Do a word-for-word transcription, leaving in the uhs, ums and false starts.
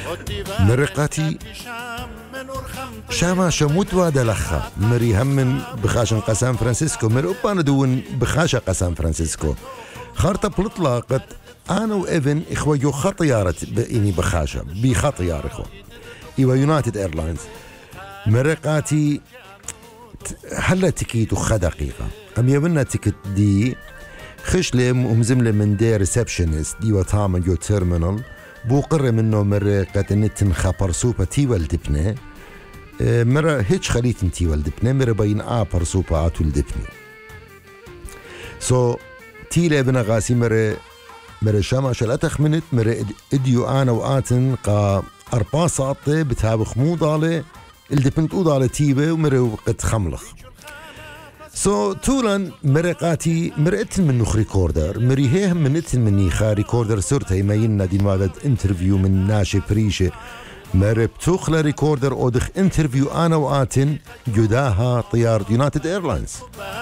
مرقاتي شاما شموت وادلخا مري هم بخاشن قسام فرانسيسكو مر أبانا دون بخاشا قسام فرانسيسكو خارطة بلطلاقت أنا وإيفن إخوة يو خط طيارة إني بخاشا بخط طيارة إخوة إيوا يونايتد إيرلاينز مرقاتي هلا تكيت وخا دقيقة أم يبنى تكت دي خشلم ومزملة من دي ريسبشنست دي وطاما جو تيرمينال بوقر منه مرقة نتن خبر سوبا تي والدبنة مرة هيج خليت انتي والدبنة مرة بين آبر سوبا آتو الدبنة سو تي لابنا غاسي مرة مرة شاما شلاتخ منت مرة اديو آنا وآتن قا أربع ساطة بتابخ مو ضالة الدبنت او ضالة تيبة ومرة وقت خملخ سو so, طولا مرقاتي مرقت من نخ ريكوردر مريهيهم من اتن مني خا ريكوردر سرتي ما ينا دي مادت انترفيو من ناشي بريشة مرب تخلى ريكوردر اودخ انترفيو انا واتن جداها طيارة يونايتد ايرلاينز